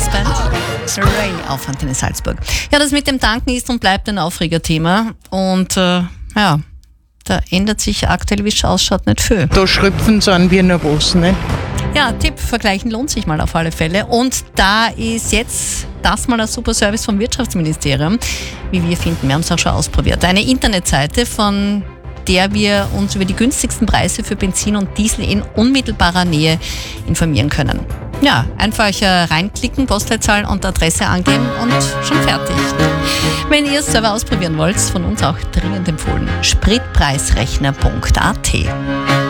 Jazzband. Ray auf Antenne Salzburg. Ja, das mit dem Tanken ist und bleibt ein Aufregerthema. Und da ändert sich aktuell, wie es ausschaut, nicht viel. Da schröpfen sind wir noch was, ne? Ja, Tipp, vergleichen lohnt sich mal auf alle Fälle. Und da ist jetzt das mal ein super Service vom Wirtschaftsministerium, wie wir finden. Wir haben es auch schon ausprobiert. Eine Internetseite, von der wir uns über die günstigsten Preise für Benzin und Diesel in unmittelbarer Nähe informieren können. Ja, einfach reinklicken, Postleitzahl und Adresse angeben und schon fertig. Wenn ihr es selber ausprobieren wollt, von uns auch dringend empfohlen, spritpreisrechner.at.